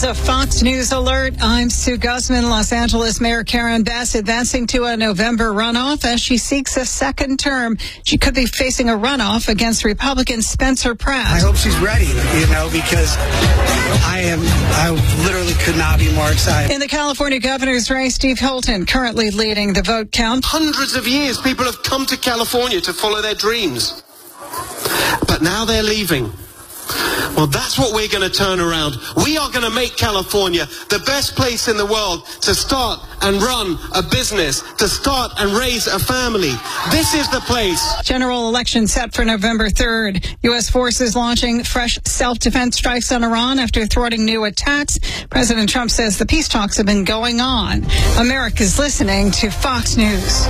is a Fox News alert. I'm Sue Guzman. Los Angeles Mayor Karen Bass advancing to a November runoff as she seeks a second term. She could be facing a runoff against Republican Spencer Pratt. I hope she's ready, because I literally could not be more excited. In the California governor's race, Steve Hilton currently leading the vote count. Hundreds of years people have come to California to follow their dreams. But now they're leaving. Well, that's what we're going to turn around. We are going to make California the best place in the world to start and run a business, to start and raise a family. This is the place. General election set for November 3rd. U.S. forces launching fresh self-defense strikes on Iran after thwarting new attacks. President Trump says the peace talks have been going on. America's listening to Fox News.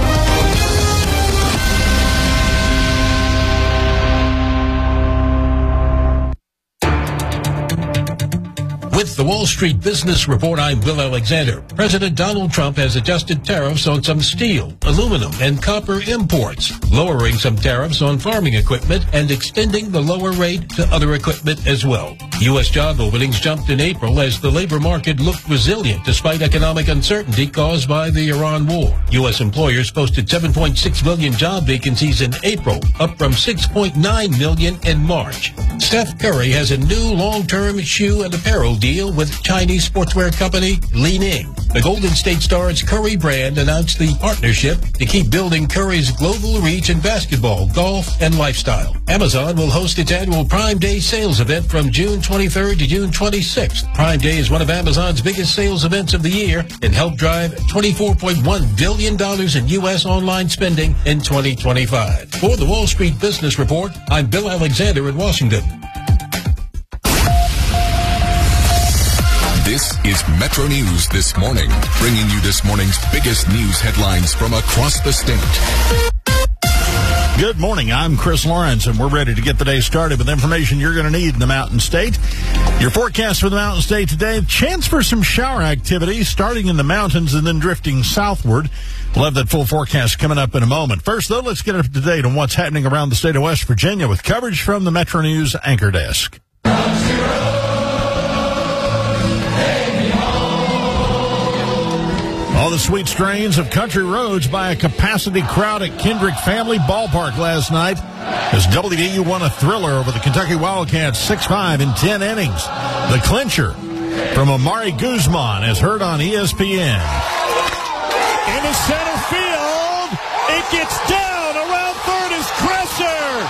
With the Wall Street Business Report, I'm Bill Alexander. President Donald Trump has adjusted tariffs on some steel, aluminum, and copper imports, lowering some tariffs on farming equipment and extending the lower rate to other equipment as well. U.S. job openings jumped in April as the labor market looked resilient despite economic uncertainty caused by the Iran war. U.S. employers posted 7.6 million job vacancies in April, up from 6.9 million in March. Steph Curry has a new long-term shoe and apparel deal with Chinese sportswear company Li Ning. The Golden State Star's Curry brand announced the partnership to keep building Curry's global reach in basketball, golf, and lifestyle. Amazon will host its annual Prime Day sales event from June 23rd to June 26th. Prime Day is one of Amazon's biggest sales events of the year and helped drive $24.1 billion in U.S. online spending in 2025. For the Wall Street Business Report, I'm Bill Alexander in Washington. This is Metro News This Morning, bringing you this morning's biggest news headlines from across the state. Good morning. I'm Chris Lawrence, and we're ready to get the day started with information you're going to need in the Mountain State. Your forecast for the Mountain State today, chance for some shower activity starting in the mountains and then drifting southward. We'll have that full forecast coming up in a moment. First, though, let's get up to date on what's happening around the state of West Virginia with coverage from the Metro News Anchor Desk. All the sweet strains of country roads by a capacity crowd at Kendrick Family Ballpark last night as WVU won a thriller over the Kentucky Wildcats 6-5 in 10 innings. The clincher from Amari Guzman is heard on ESPN. Into center field, it gets down around third is Kresser.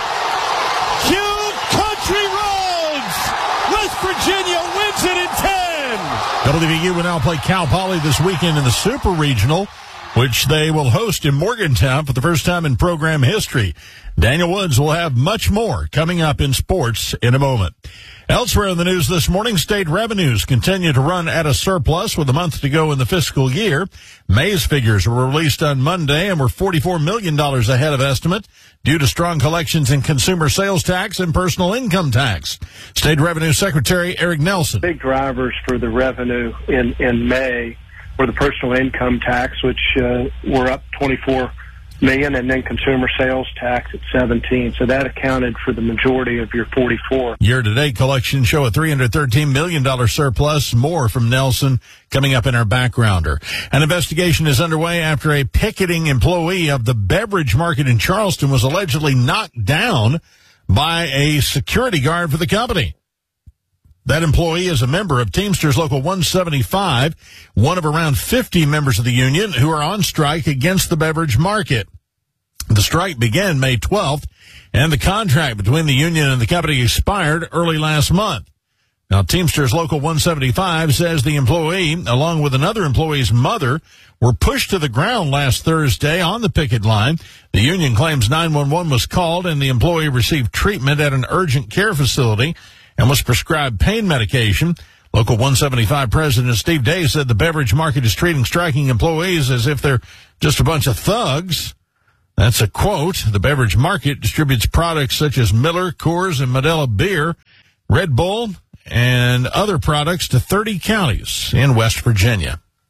Cue Country Roads. West Virginia wins it in 10. WVU will now play Cal Poly this weekend in the Super Regional, which they will host in Morgantown for the first time in program history. Daniel Woods will have much more coming up in sports in a moment. Elsewhere in the news this morning, state revenues continue to run at a surplus with a month to go in the fiscal year. May's figures were released on Monday and were $44 million ahead of estimate due to strong collections in consumer sales tax and personal income tax. State Revenue Secretary Eric Nelson. Big drivers for the revenue in May were the personal income tax, which were up $24 million, and then consumer sales tax at 17. So that accounted for the majority of your 44. Year-to-date collections show a $313 million surplus. More from Nelson coming up in our backgrounder. An investigation is underway after a picketing employee of the beverage market in Charleston was allegedly knocked down by a security guard for the company. That employee is a member of Teamsters Local 175, one of around 50 members of the union who are on strike against the beverage market. The strike began May 12th, and the contract between the union and the company expired early last month. Now, Teamsters Local 175 says the employee, along with another employee's mother, were pushed to the ground last Thursday on the picket line. The union claims 911 was called, and the employee received treatment at an urgent care facility and was prescribed pain medication. Local 175 President Steve Day said the beverage market is treating striking employees as if they're just a bunch of thugs. That's a quote. The beverage market distributes products such as Miller, Coors, and Modelo beer, Red Bull, and other products to 30 counties in West Virginia.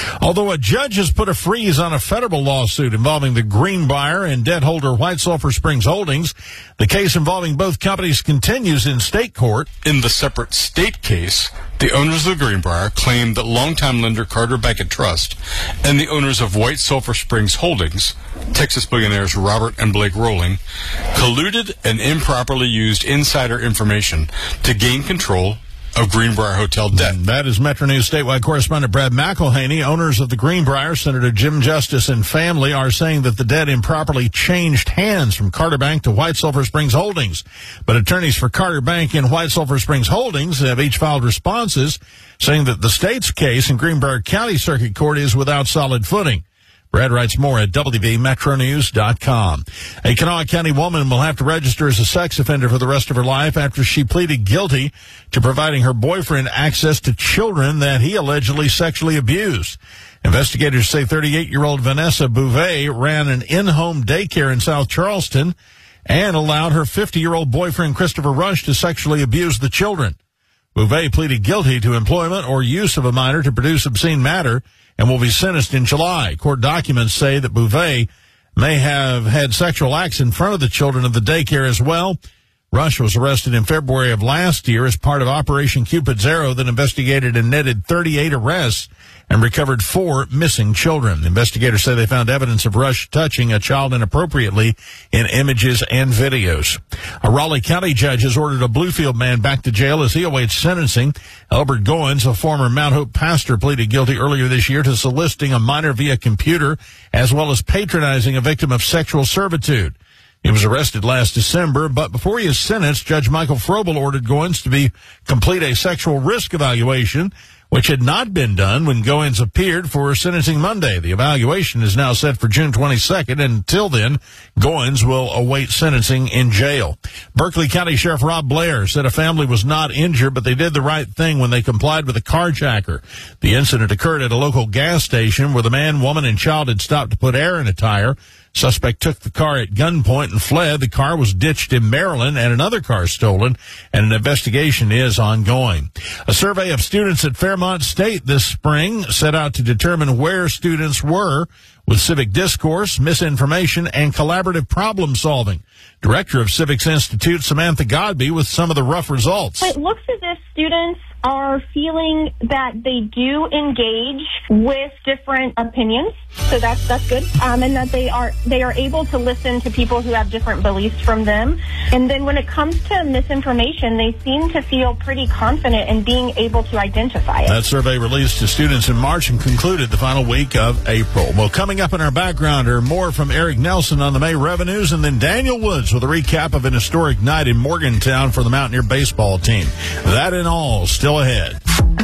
Although a judge has put a freeze on a federal lawsuit involving the Greenbrier and debt holder White Sulphur Springs Holdings, the case involving both companies continues in state court. In the separate state case, the owners of the Greenbrier claimed that longtime lender Carter Bank and Trust and the owners of White Sulphur Springs Holdings, Texas billionaires Robert and Blake Rolling, colluded and improperly used insider information to gain control of Greenbrier Hotel debt. That is Metro News statewide correspondent Brad McElhaney. Owners of the Greenbrier, Senator Jim Justice and family, are saying that the debt improperly changed hands from Carter Bank to White Sulphur Springs Holdings. But attorneys for Carter Bank and White Sulphur Springs Holdings have each filed responses saying that the state's case in Greenbrier County Circuit Court is without solid footing. Brad writes more at WVMetroNews.com. A Kanawha County woman will have to register as a sex offender for the rest of her life after she pleaded guilty to providing her boyfriend access to children that he allegedly sexually abused. Investigators say 38-year-old Vanessa Bouvet ran an in-home daycare in South Charleston and allowed her 50-year-old boyfriend Christopher Rush to sexually abuse the children. Bouvet pleaded guilty to employment or use of a minor to produce obscene matter and will be sentenced in July. Court documents say that Bouvet may have had sexual acts in front of the children of the daycare as well. Rush was arrested in February of last year as part of Operation Cupid's Arrow that investigated and netted 38 arrests and recovered 4 missing children. Investigators say they found evidence of Rush touching a child inappropriately in images and videos. A Raleigh County judge has ordered a Bluefield man back to jail as he awaits sentencing. Albert Goins, a former Mount Hope pastor, pleaded guilty earlier this year to soliciting a minor via computer as well as patronizing a victim of sexual servitude. He was arrested last December, but before he is sentenced, Judge Michael Frobel ordered Goins to complete a sexual risk evaluation, which had not been done when Goins appeared for sentencing Monday. The evaluation is now set for June 22nd, and until then, Goins will await sentencing in jail. Berkeley County Sheriff Rob Blair said a family was not injured, but they did the right thing when they complied with a carjacker. The incident occurred at a local gas station where the man, woman, and child had stopped to put air in a tire. Suspect took the car at gunpoint and fled. The car was ditched in Maryland and another car stolen, and an investigation is ongoing. A survey of students at Fairmont State this spring set out to determine where students were with civic discourse, misinformation, and collaborative problem solving. Director of Civics Institute, Samantha Godby, with some of the rough results. It looks as if students are feeling that they do engage with different opinions, so that's good, and that they are able to listen to people who have different beliefs from them. And then when it comes to misinformation, they seem to feel pretty confident in being able to identify it. That survey released to students in March and concluded the final week of April. Well, coming up in our background are more from Eric Nelson on the May revenues, and then Daniel Woods with a recap of an historic night in Morgantown for the Mountaineer baseball team. That and all still ahead.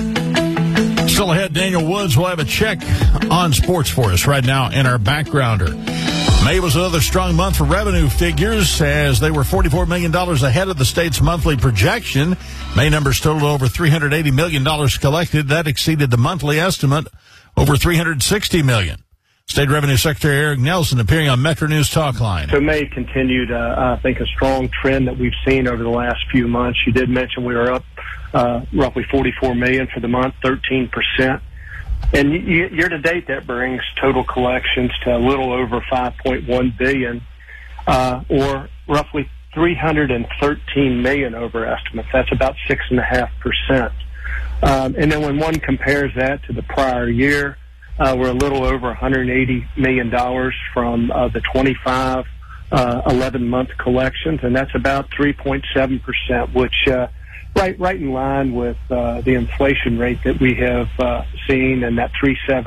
Still ahead, Daniel Woods will have a check on sports for us right now in our backgrounder. May was another strong month for revenue figures as they were $44 million ahead of the state's monthly projection. May numbers totaled over $380 million collected. That exceeded the monthly estimate, over $360 million. State Revenue Secretary Eric Nelson appearing on Metro News Talk Line. So May continued, I think, a strong trend that we've seen over the last few months. You did mention we were up roughly $44 million for the month, 13%. And year to date, that brings total collections to a little over $5.1 billion, or roughly $313 million over estimates. That's about 6.5%. And then when one compares that to the prior year, we're a little over $180 million from the 25 11-month collections, and that's about 3.7%, which right in line with the inflation rate that we have seen in that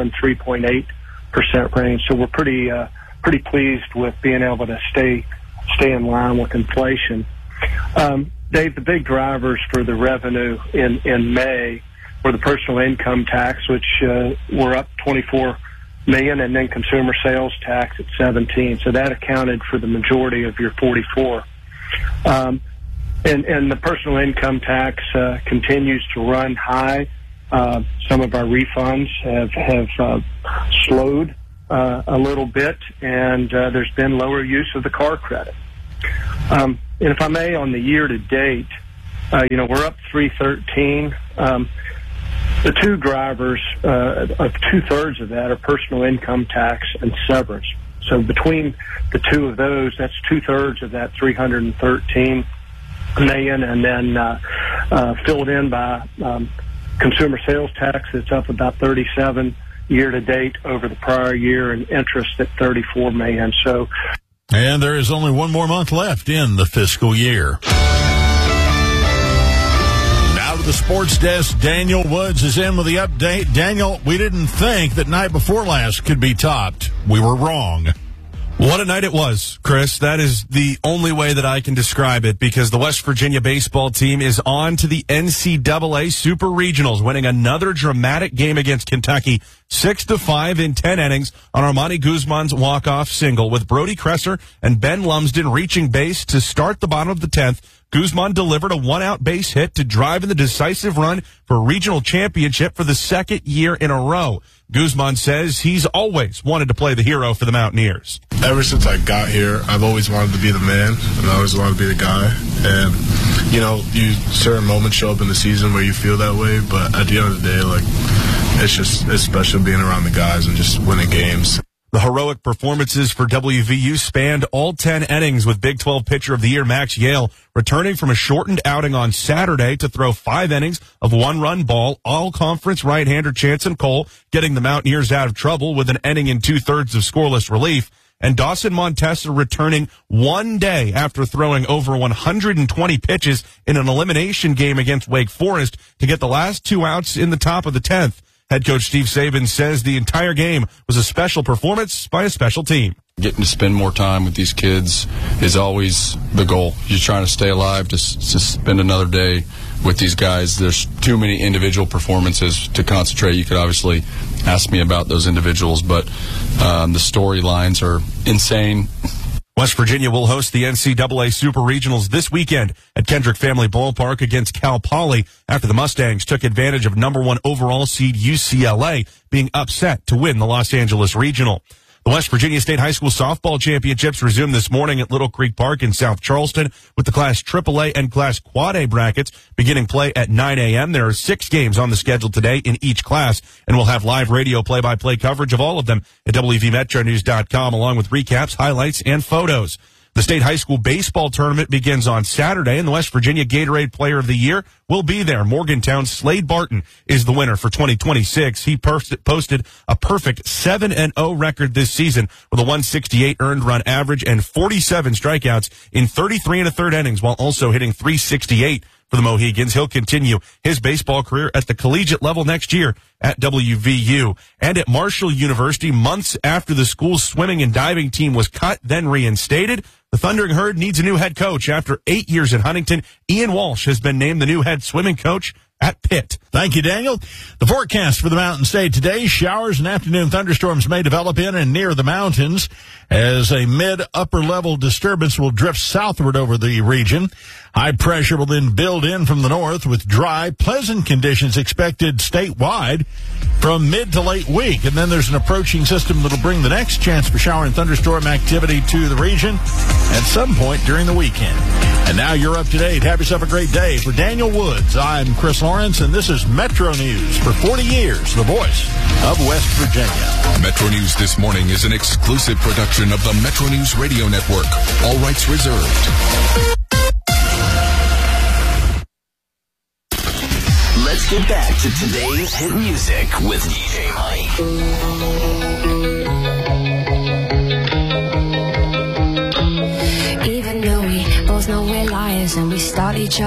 3.8% range. So we're pretty pleased with being able to stay in line with inflation. Dave, the big drivers for the revenue in May were the personal income tax, which were up $24 million, and then consumer sales tax at 17. So that accounted for the majority of your 44. And the personal income tax continues to run high. Some of our refunds have slowed a little bit, and there's been lower use of the car credit. And if I may, on the year to date, we're up 313. The two drivers of 2/3 of that are personal income tax and severance. So between the two of those, that's 2/3 of that $313 million, and then filled in by consumer sales tax. It's up about 37 year to date over the prior year, and interest at $34 million. So, and there is only one more month left in the fiscal year. Now to the sports desk. Daniel Woods is in with the update. Daniel, we didn't think that night before last could be topped. We were wrong. What a night it was, Chris. That is the only way that I can describe it, because the West Virginia baseball team is on to the NCAA Super Regionals, winning another dramatic game against Kentucky, 6-5 in 10 innings on Armani Guzman's walk-off single, with Brody Kresser and Ben Lumsden reaching base to start the bottom of the 10th. Guzman delivered a one-out base hit to drive in the decisive run for a regional championship for the second year in a row. Guzman says he's always wanted to play the hero for the Mountaineers. Ever since I got here, I've always wanted to be the man, and I always wanted to be the guy. And, certain moments show up in the season where you feel that way, but at the end of the day, it's special being around the guys and just winning games. The heroic performances for WVU spanned all 10 innings, with Big 12 Pitcher of the Year Max Yale returning from a shortened outing on Saturday to throw 5 innings of one-run ball. All-conference right-hander Chanson Cole getting the Mountaineers out of trouble with an inning and 2/3 of scoreless relief. And Dawson Montesa returning one day after throwing over 120 pitches in an elimination game against Wake Forest to get the last 2 outs in the top of the 10th. Head coach Steve Saban says the entire game was a special performance by a special team. Getting to spend more time with these kids is always the goal. You're trying to stay alive, to spend another day with these guys. There's too many individual performances to concentrate. You could obviously ask me about those individuals, but the storylines are insane. West Virginia will host the NCAA Super Regionals this weekend at Kendrick Family Ballpark against Cal Poly after the Mustangs took advantage of #1 overall seed UCLA being upset to win the Los Angeles Regional. The West Virginia State High School Softball Championships resumed this morning at Little Creek Park in South Charleston, with the Class AAA and Class Quad A brackets beginning play at 9 a.m. There are 6 games on the schedule today in each class, and we'll have live radio play-by-play coverage of all of them at WVMetroNews.com, along with recaps, highlights, and photos. The state high school baseball tournament begins on Saturday, and the West Virginia Gatorade Player of the Year will be there. Morgantown's Slade Barton is the winner for 2026. He posted a perfect 7-0 record this season with a 168 earned run average and 47 strikeouts in 33 1/3 innings, while also hitting .368 for the Mohegans. He'll continue his baseball career at the collegiate level next year at WVU. And at Marshall University, months after the school's swimming and diving team was cut, then reinstated, the Thundering Herd needs a new head coach. After 8 years at Huntington, Ian Walsh has been named the new head swimming coach at Pitt. Thank you, Daniel. The forecast for the Mountain State today: showers and afternoon thunderstorms may develop in and near the mountains as a mid-upper level disturbance will drift southward over the region. High pressure will then build in from the north with dry, pleasant conditions expected statewide from mid to late week. And then there's an approaching system that'll bring the next chance for shower and thunderstorm activity to the region at some point during the weekend. And now you're up to date. Have yourself a great day. For Daniel Woods, I'm Chris Lawrence, and this is Metro News. For 40 years, the voice of West Virginia. Metro News This Morning is an exclusive production of the Metro News Radio Network. All rights reserved. Let's get back to today's hit music with DJ Mike. Even though we both know we're liars and we start each other